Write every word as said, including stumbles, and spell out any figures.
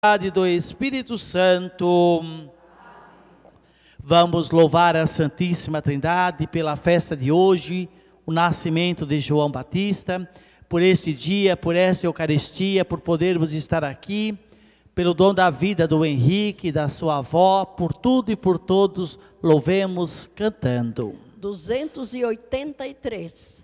do Espírito Santo. Vamos louvar a Santíssima Trindade pela festa de hoje, o nascimento de João Batista, por esse dia, por essa Eucaristia, por podermos estar aqui, pelo dom da vida do Henrique, da sua avó, por tudo e por todos, louvemos cantando. duzentos e oitenta e três.